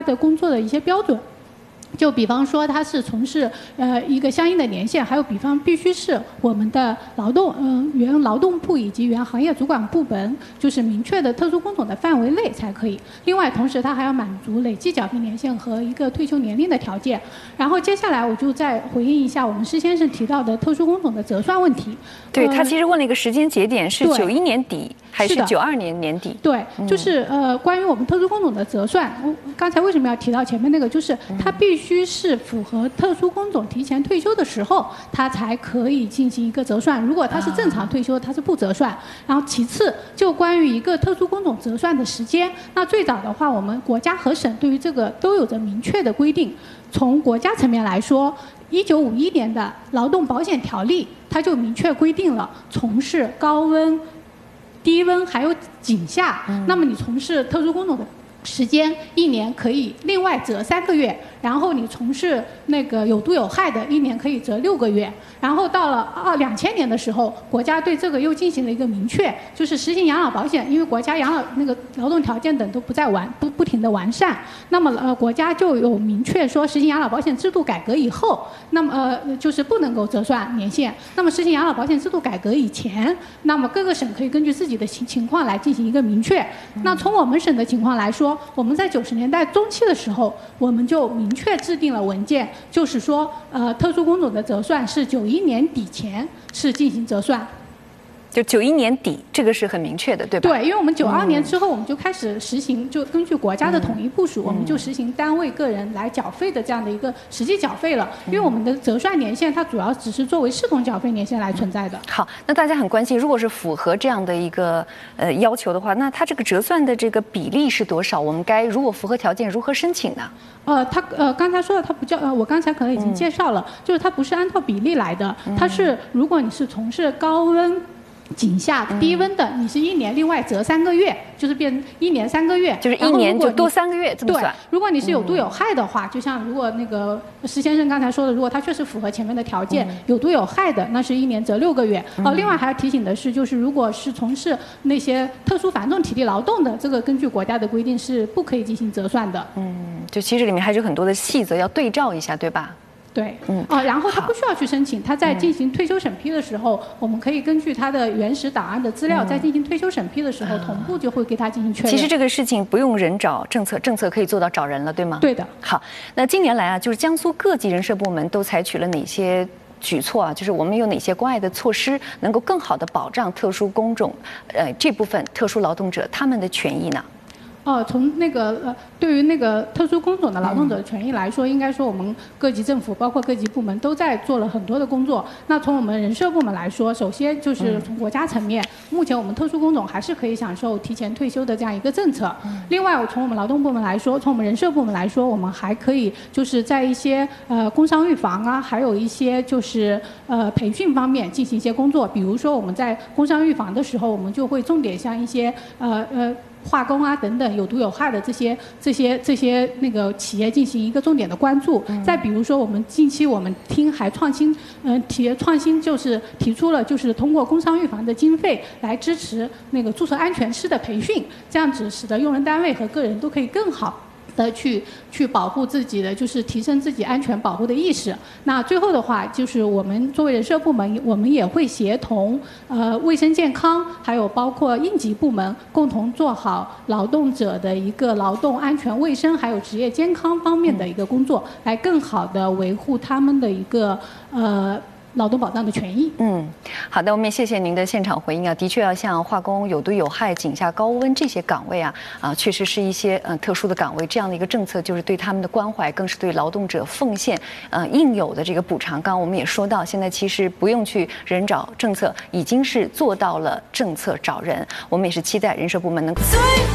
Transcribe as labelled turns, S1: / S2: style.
S1: 的工作的一些标准。就比方说，他是从事一个相应的年限，还有比方必须是我们的原劳动部以及原行业主管部门就是明确的特殊工种的范围内才可以。另外，同时他还要满足累计缴费年限和一个退休年龄的条件。然后接下来我就再回应一下我们施先生提到的特殊工种的折算问题。
S2: 对，他其实问了一个时间节点是91年底还是92年年底？
S1: 对，就是关于我们特殊工种的折算，刚才为什么要提到前面那个？就是他必须是符合特殊工种提前退休的时候，他才可以进行一个折算。如果他是正常退休，他是不折算。然后其次，就关于一个特殊工种折算的时间，那最早的话，我们国家和省对于这个都有着明确的规定。从国家层面来说，1951年的劳动保险条例，它就明确规定了从事高温、低温还有井下，那么你从事特殊工种的时间1年可以另外折3个月，然后你从事那个有毒有害的1年可以折6个月，然后到了2000年的时候，国家对这个又进行了一个明确，就是实行养老保险，因为国家养老那个劳动条件等都不停的完善，那么国家就有明确说实行养老保险制度改革以后，那么就是不能够折算年限，那么实行养老保险制度改革以前，那么各个省可以根据自己的情况来进行一个明确。那从我们省的情况来说，我们在90年代中期的时候，我们就明确制定了文件，就是说，特殊工种的折算是91年底前是进行折算。
S2: 就91年底，这个是很明确的，对吧？
S1: 对，因为我们92年之后，我们就开始实行，就根据国家的统一部署，我们就实行单位个人来缴费的这样的一个实际缴费了。因为我们的折算年限，它主要只是作为视同缴费年限来存在的。
S2: 好，那大家很关心，如果是符合这样的一个要求的话，那它这个折算的这个比例是多少？我们该如果符合条件，如何申请呢？
S1: 刚才说的它不叫我刚才可能已经介绍了，就是它不是按照比例来的，它是如果你是从事高温、井下、低温的，你是1年另外折3个月，就是变1年3个月，
S2: 就是1年就多3个月这么算。
S1: 对，如果你是有毒有害的话，就像如果那个施先生刚才说的，如果他确实符合前面的条件，有毒有害的，那是1年折6个月。另外还要提醒的是，就是如果是从事那些特殊繁重体力劳动的，这个根据国家的规定是不可以进行折算的。
S2: 就其实里面还是有很多的细则要对照一下，对吧？
S1: 对，然后他不需要去申请，他在进行退休审批的时候，我们可以根据他的原始档案的资料，在进行退休审批的时候，同步就会给他进行确认。
S2: 其实这个事情不用人找政策，政策可以做到找人了，对吗？
S1: 对的。
S2: 好，那近年来啊，就是江苏各级人社部门都采取了哪些举措啊？就是我们有哪些关爱的措施，能够更好的保障特殊工种，这部分特殊劳动者他们的权益呢？
S1: 从那个对于那个特殊工种的劳动者的权益来说，应该说我们各级政府包括各级部门都在做了很多的工作。那从我们人社部门来说，首先就是从国家层面，目前我们特殊工种还是可以享受提前退休的这样一个政策。另外，从我们劳动部门来说，从我们人社部门来说，我们还可以就是在一些工伤预防啊，还有一些就是培训方面进行一些工作。比如说我们在工伤预防的时候，我们就会重点向一些化工啊等等有毒有害的这些那个企业进行一个重点的关注。再比如说，我们近期我们听还创新，企业创新就是提出了就是通过工伤预防的经费来支持那个注册安全师的培训，这样子使得用人单位和个人都可以更好的去保护自己的，就是提升自己安全保护的意识。那最后的话，就是我们作为人社部门，我们也会协同卫生健康，还有包括应急部门，共同做好劳动者的一个劳动安全卫生，还有职业健康方面的一个工作，来更好的维护他们的一个劳动保障的权益。
S2: 好的，我们也谢谢您的现场回应啊。的确要像化工、有毒有害、井下高温这些岗位啊，确实是一些特殊的岗位，这样的一个政策就是对他们的关怀，更是对劳动者奉献应有的这个补偿。刚刚我们也说到，现在其实不用去人找政策，已经是做到了政策找人。我们也是期待人社部门能够。